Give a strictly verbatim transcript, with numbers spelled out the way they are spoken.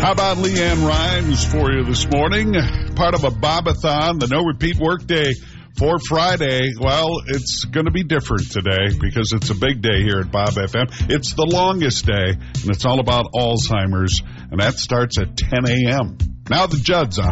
How about Leanne Rhymes for you this morning? Part of a Bob-a-thon, the no-repeat workday for Friday. Well, it's going to be different today because it's a big day here at Bob F M. It's the longest day, and it's all about Alzheimer's, and that starts at ten a.m. Now the Judd's on.